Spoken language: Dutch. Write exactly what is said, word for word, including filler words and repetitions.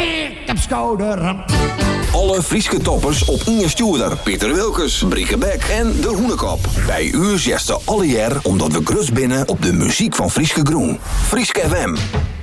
ik heb schouderramp. Alle Frieske toppers op Inge Stuurder, Pieter Wilkes, Brieke Beck en De Hoenekop. Bij u zesde alle jaar omdat we grus binnen op de muziek van Frieske Groen. Frieske F M.